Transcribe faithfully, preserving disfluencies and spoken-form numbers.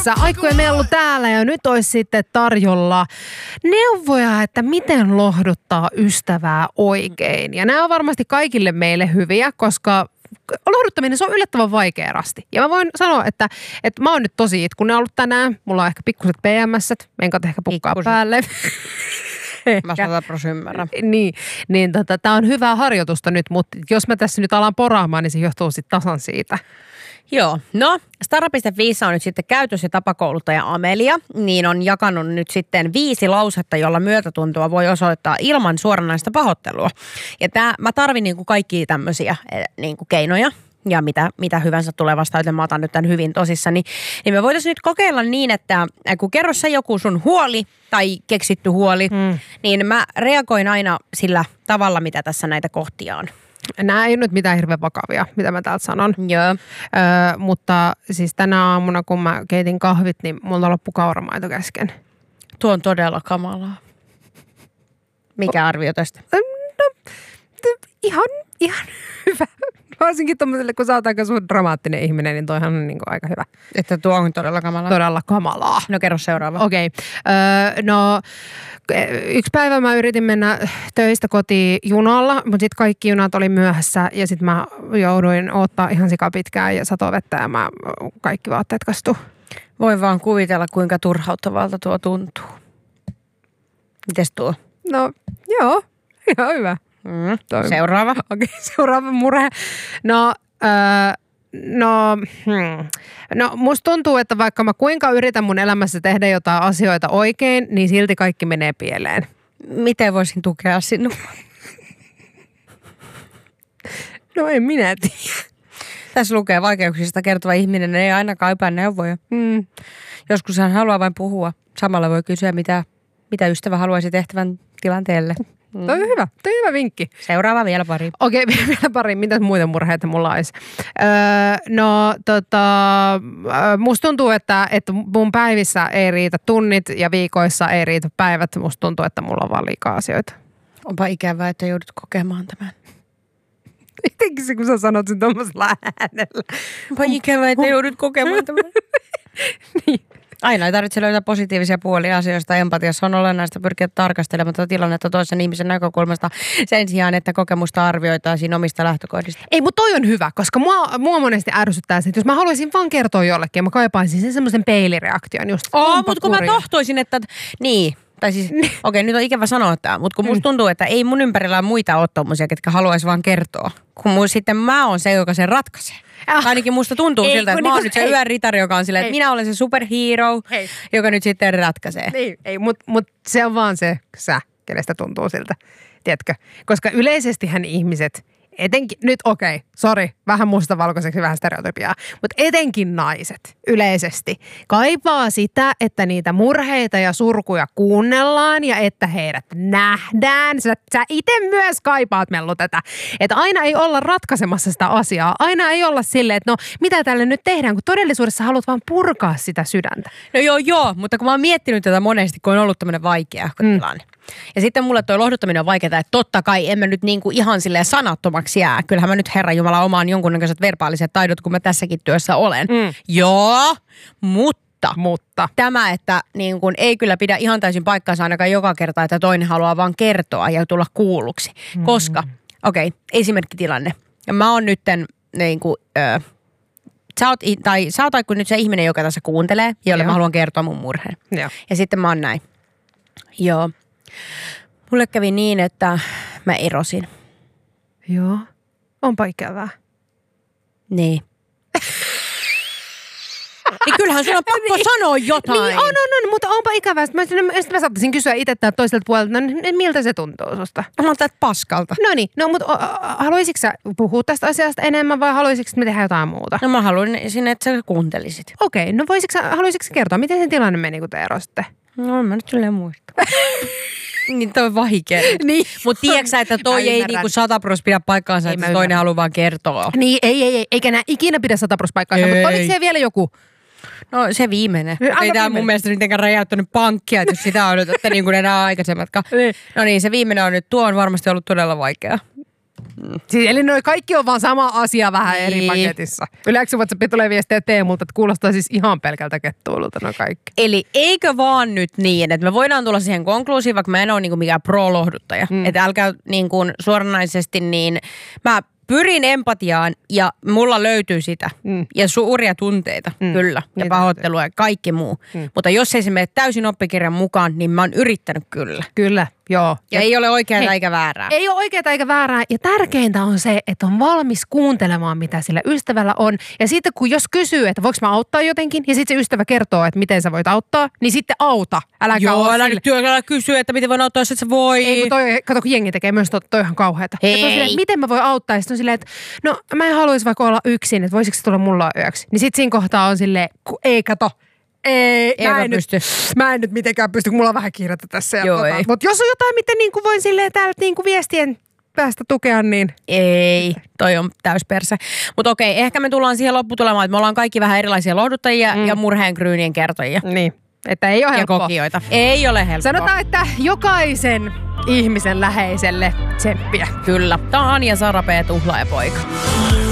Ylepuheessa Aikku ja Mellu täällä ja nyt olisi sitten tarjolla neuvoja, että miten lohduttaa ystävää oikein. Ja nämä on varmasti kaikille meille hyviä, koska lohduttaminen, se on yllättävän vaikea rasti. Ja mä voin sanoa, että, että mä oon nyt tosi itkunen ollut tänään. Mulla on ehkä pikkuset P M S, menkät ehkä pukkaa pikkuset päälle. Mä sata prosenttia ymmärrän. Niin, niin tota, tää on hyvää harjoitusta nyt, mutta jos mä tässä nyt alan poraamaan, niin se johtuu sitten tasan siitä. Joo, no Stara piste fi on nyt sitten käytös- ja tapakouluttaja Amelia, niin on jakanut nyt sitten viisi lausetta, jolla myötätuntoa voi osoittaa ilman suoranaista pahoittelua. Ja tää, mä tarvin niinku kaikkia tämmöisiä niinku keinoja ja mitä, mitä hyvänsä tulee vastaan, joten mä otan nyt tämän hyvin tosissani. Niin me voitaisiin nyt kokeilla niin, että kun kerro sä joku sun huoli tai keksitty huoli, mm. niin mä reagoin aina sillä tavalla, mitä tässä näitä kohtia on. Nämä ei nyt mitään hirveän vakavia, mitä mä täältä sanon. Joo. Öö, mutta siis tänä aamuna, kun mä keitin kahvit, niin multa loppui kauramaito kesken. Tuo on todella kamalaa. Mikä arvio tästä? No, ihan, ihan hyvä. Varsinkin tuollaiselle, kun sä oot aika sun dramaattinen ihminen, niin toihan on niin kuin aika hyvä. Että tuo on todella kamalaa? Todella kamalaa. No kerro seuraava. Okei. Okay. Öö, no yksi päivä mä yritin mennä töistä kotiin junalla, mutta sitten kaikki junat oli myöhässä ja sitten mä jouduin odottaa ihan sikapitkään ja satovettä ja mä kaikki vaatteet kastu. Voi vaan kuvitella, kuinka turhauttavalta tuo tuntuu. Mites tuo? No joo, ihan hyvä. Mm. Seuraava. Okei, okay, seuraava murhe. No, öö, no, hmm. no musta tuntuu, että vaikka mä kuinka yritän mun elämässä tehdä jotain asioita oikein, niin silti kaikki menee pieleen. Miten voisin tukea sinua? No en minä tiedä. Tässä lukee vaikeuksista kertova ihminen, ei aina kaipaa neuvoja. Mm. Joskus hän haluaa vain puhua. Samalla voi kysyä, mitä, mitä ystävä haluaisi tehtävän tilanteelle. Mm. Toi on hyvä. Toi on hyvä vinkki. Seuraava vielä pari. Okei, okay, vielä pari. Mitäs muita murheita mulla olisi? Öö, no tota, musta tuntuu, että, että mun päivissä ei riitä tunnit ja viikoissa ei riitä päivät. Musta tuntuu, että mulla on vaan liikaa asioita. Onpa ikävää, että joudut kokemaan tämän. Etenkin se, kun sä sanot sen tuommoisella äänellä. Onpa ikävää, että joudut kokemaan tämän. Niin. Aina ei tarvitse löytää positiivisia puolia asioista. Empatiassa on olennaista pyrkiä tarkastelemaan tätä tilannetta toisen ihmisen näkökulmasta sen sijaan, että kokemusta arvioitaisiin omista lähtökohdista. Ei, mutta toi on hyvä, koska mua, mua monesti ärsyttää se, että jos mä haluaisin vaan kertoa jollekin, mä kaipaisin sen semmoisen peilireaktion. Just, Oo, mutta kun mä tohtoisin, että niin. Tai siis, okei, okay, nyt on ikävä sanoa tämä, mutta kun musta tuntuu, että ei mun ympärillä muita ole tommosia, ketkä haluaisi vaan kertoa. Kun mun, sitten mä oon se, joka sen ratkaisee. Ah. Ainakin musta tuntuu ei, siltä, että mä oon nyt se ei. yön ritari, joka on silleen, että minä olen se superhero, ei. joka nyt sitten ratkaisee. Ei, ei mutta mut se on vaan se sä, kenestä tuntuu siltä, tiedätkö? Koska yleisestihän ihmiset, etenkin, nyt okei, okay, sori, vähän mustavalkoiseksi, vähän stereotypiaa, mutta etenkin naiset yleisesti kaipaa sitä, että niitä murheita ja surkuja kuunnellaan ja että heidät nähdään. Sä, sä itse myös kaipaat, Mellu, tätä. Että aina ei olla ratkaisemassa sitä asiaa. Aina ei olla silleen, että no mitä tälle nyt tehdään, kun todellisuudessa haluat vaan purkaa sitä sydäntä. No joo, joo, mutta kun mä oon miettinyt tätä monesti, kun on ollut tämmöinen vaikea mm. tilanne. Ja sitten mulle toi lohduttaminen on vaikeaa, että totta kai emme nyt niinku ihan silleen sanattomaksi jää. Kyllähän mä nyt Herran Jumala omaan jonkunnäköiset verbaaliset taidot, kun mä tässäkin työssä olen. Mm. Joo, mutta, mutta tämä, että niin kun ei kyllä pidä ihan täysin paikkaansa ainakaan joka kerta, että toinen haluaa vaan kertoa ja tulla kuulluksi. Mm. Koska, okei, okay, esimerkkitilanne. Mä oon nytten niin kuin, ö, sä oot, tai sä oot nyt se ihminen, joka tässä kuuntelee, jolle Joo. mä haluan kertoa mun murheen. Joo. Ja sitten mä oon näin. Joo. Mulle kävi niin, että mä erosin. Joo. Onpa ikävää. Niin. Niin kyllähän sun on pakko niin, sanoa jotain. Niin on, on, on, mutta onpa ikävää. Sitten mä, sitten mä saattaisin kysyä itse täältä toiselta puolelta, no miltä se tuntuu susta? Mä oon täältä paskalta. No niin, no mutta haluaisitko sä puhua tästä asiasta enemmän vai haluaisitko, että me tehdään jotain muuta? No mä haluaisin, että sä kuuntelisit. Okei, okay, no voisitko sä, haluaisitko sä kertoa, miten se tilanne meni, kun te erositte? No mä nyt silleen muista. Niin toi on vaikea. Niin. Mutta tiedätkö sä, että toi ei niinku sataprosenttisesti pidä paikkaansa, ei että toinen ymmärrän. Haluaa vaan kertoa. Niin, ei, ei, ei. Eikä nää ikinä pidä sataprosenttisesti paikkaansa. Mutta oliko siellä vielä joku? No se viimeinen. Ei viimeinen. Tää mun mielestä mitenkään räjäyttänyt pankkia, että jos sitä on nyt, että niin kuin enää aikaisemmatkaan. Niin. No niin, se viimeinen on nyt, tuo on varmasti ollut todella vaikea. Siis, eli noi kaikki on vaan sama asia vähän Niin. eri paketissa. Yleensä WhatsAppiin tulee viestejä Teemulta, että kuulostaa siis ihan pelkältä kettuilulta no kaikki. Eli eikö vaan nyt niin, että me voidaan tulla siihen konkluusiin, vaikka mä en ole niinku mikään pro-lohduttaja. Mm. Että älkää niinku suoranaisesti niin, mä pyrin empatiaan ja mulla löytyy sitä. Mm. Ja suuria tunteita, mm. kyllä. Ja niin pahoittelua ja kaikki muu. Mm. Mutta jos ei se mene täysin oppikirjan mukaan, niin mä oon yrittänyt kyllä. Kyllä, joo. Ja, ja ei ole oikeaa eikä väärää. Ei ole oikeaa eikä väärää. Ja tärkeintä on se, että on valmis kuuntelemaan, mitä sillä ystävällä on. Ja sitten kun jos kysyy, että voiko mä auttaa jotenkin, ja sitten se ystävä kertoo, että miten sä voit auttaa, niin sitten auta. Äläkä joo, älä sille... nyt työllä kysyä, että miten voin auttaa, jos et sä voi. Ei, kun toi, kato, kun jengi tekee myös to, toi ihan kauheata. Hei. Silleen, että miten mä voin auttaa? Ja sitten on silleen, että no mä en haluaisi vaikka olla yksin, että voisiko se tulla mulla yöksi. Niin sitten siinä kohtaa on silleen, ei kato. Ei, ei mä, en pysty. Nyt, mä en nyt mitenkään pysty, kun mulla on vähän kiirettä tässä. Joo, tota, mutta jos on jotain, miten niin kuin voin silleen täältä niin kuin viestien päästä tukea, niin... Ei, toi on täyspersä. Mutta okei, ehkä me tullaan siihen lopputulemaan, että me ollaan kaikki vähän erilaisia lohduttajia mm. ja murheenkryynien kertojia. Niin, että ei ole helppoa. Ja kokijoita. Ei ole helppoa. Sanotaan, että jokaisen ihmisen läheiselle tsemppiä. Kyllä. Tämä on Anja Sarapee, tuhlaajapoika.